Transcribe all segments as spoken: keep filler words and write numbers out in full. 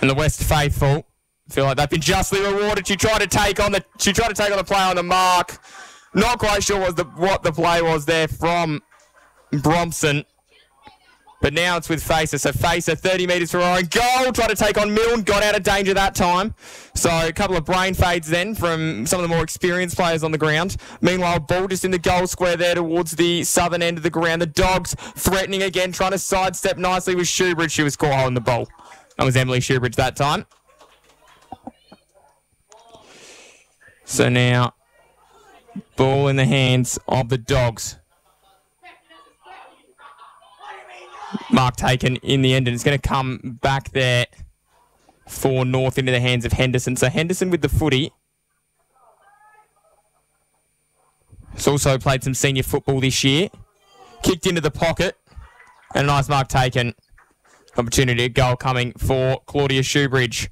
And the West faithful feel like they've been justly rewarded. She tried to take on the she tried to take on the play on the mark. Not quite sure what the what the play was there from Bromson. But now it's with Facer. So Facer, thirty metres from her own goal. Tried to take on Milne. Got out of danger that time. So a couple of brain fades then from some of the more experienced players on the ground. Meanwhile, ball just in the goal square there towards the southern end of the ground. The Dogs threatening again, trying to sidestep nicely with Shoebridge. She was caught holding the ball. That was Emily Shoebridge that time. So now, ball in the hands of the Dogs. Mark taken in the end, and it's going to come back there for North into the hands of Henderson. So Henderson with the footy. Has also played some senior football this year. Kicked into the pocket, and a nice mark taken. Opportunity to goal coming for Claudia Shoebridge.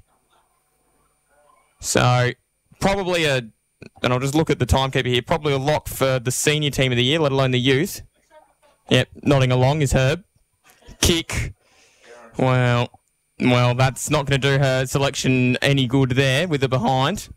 So probably a, and I'll just look at the timekeeper here, probably a lock for the senior team of the year, let alone the youth. Yep, nodding along is Herb. Kick. Well, well, that's not going to do her selection any good there with the behind.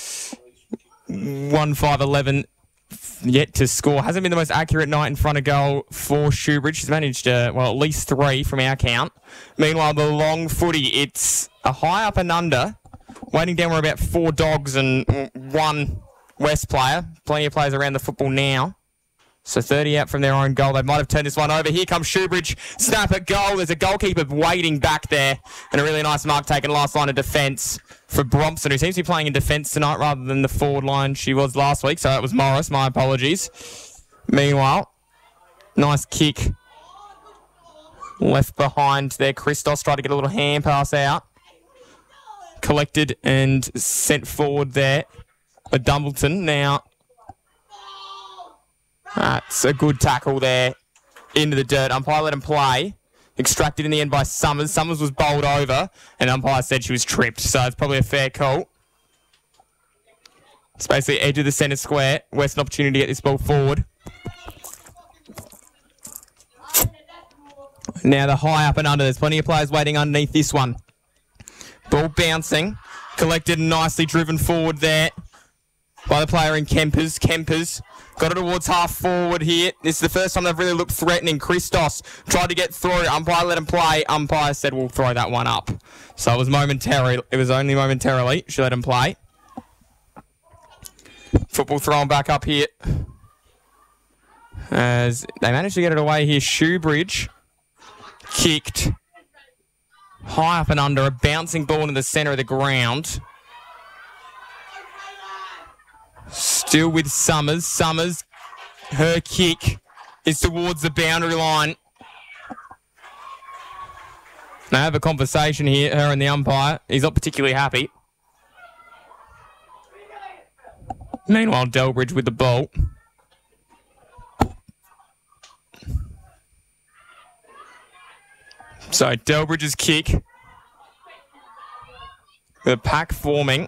one five eleven yet to score. Hasn't been the most accurate night in front of goal for Shoebridge. She's managed, uh, well, at least three from our count. Meanwhile, the long footy, it's a high up and under. Waiting down, we're about four Dogs and one West player. Plenty of players around the football now. So thirty out from their own goal. They might have turned this one over. Here comes Shoebridge. Snap at goal. There's a goalkeeper waiting back there. And a really nice mark taken. Last line of defence for Bromson, who seems to be playing in defence tonight rather than the forward line she was last week. So that was Morris. My apologies. Meanwhile, nice kick. Left behind there. Christos tried to get a little hand pass out. Collected and sent forward there. But Dumbleton now... That's a good tackle there into the dirt. Umpire let him play. Extracted in the end by Summers. Summers was bowled over, and umpire said she was tripped, so it's probably a fair call. It's basically edge of the centre square. West an opportunity to get this ball forward. Now the high up and under. There's plenty of players waiting underneath this one. Ball bouncing. Collected and nicely driven forward there by the player in Kempers. Kempers got it towards half forward here. This is the first time they've really looked threatening. Christos tried to get through. Umpire let him play. Umpire said we'll throw that one up. So it was momentarily. It was only momentarily. She let him play. Football thrown back up here. As they managed to get it away here. Shoebridge kicked high up and under. A bouncing ball into the centre of the ground. Still with Summers. Summers, her kick is towards the boundary line. They have a conversation here, her and the umpire. He's not particularly happy. Meanwhile, Delbridge with the ball. So, Delbridge's kick. The pack forming.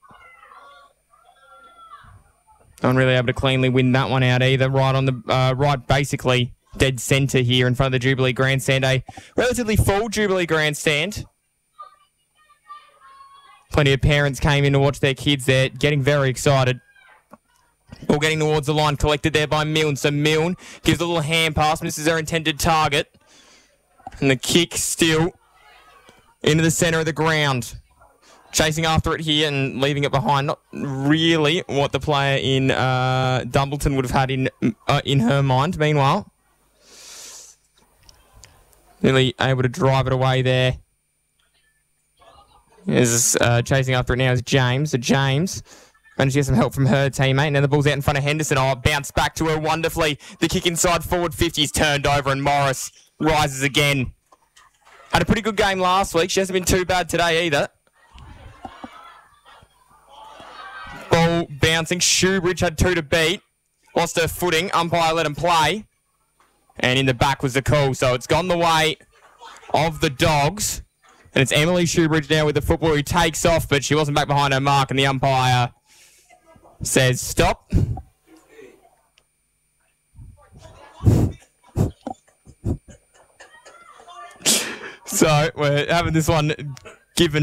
Not really able to cleanly win that one out either. Right on the uh, right, basically dead centre here in front of the Jubilee Grandstand. A relatively full Jubilee Grandstand. Plenty of parents came in to watch their kids there, getting very excited. All getting towards the line, collected there by Milne. So Milne gives a little hand pass. Misses her intended target. And the kick still into the centre of the ground. Chasing after it here and leaving it behind. Not really what the player in uh, Dumbleton would have had in uh, in her mind. Meanwhile, nearly able to drive it away there. Is uh, chasing after it now is James. So James managed to get some help from her teammate. Now the ball's out in front of Henderson. Oh, bounced back to her wonderfully. The kick inside forward fifty is turned over and Morris rises again. Had a pretty good game last week. She hasn't been too bad today either. Ball bouncing. Shoebridge had two to beat. Lost her footing. Umpire let him play. And in the back was the call. So it's gone the way of the Dogs. And it's Emily Shoebridge now with the football who takes off, but she wasn't back behind her mark. And the umpire says stop. So we're having this one given